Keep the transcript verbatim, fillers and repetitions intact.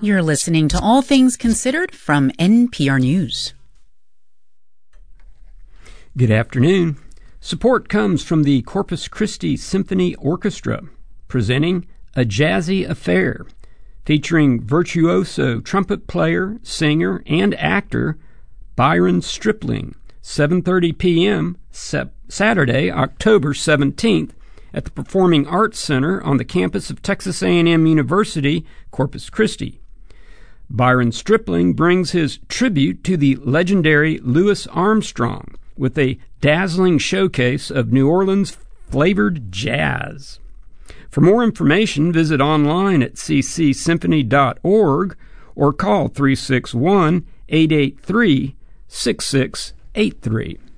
You're listening to All Things Considered from N P R News. Good afternoon. Support comes from the Corpus Christi Symphony Orchestra, presenting A Jazzy Affair, featuring virtuoso trumpet player, singer, and actor Byron Stripling, seven thirty p.m. Saturday, October seventeenth, at the Performing Arts Center on the campus of Texas A and M University, Corpus Christi. Byron Stripling brings his tribute to the legendary Louis Armstrong with a dazzling showcase of New Orleans flavored jazz. For more information, visit online at c c symphony dot org or call three six one, eight eight three, six six eight three.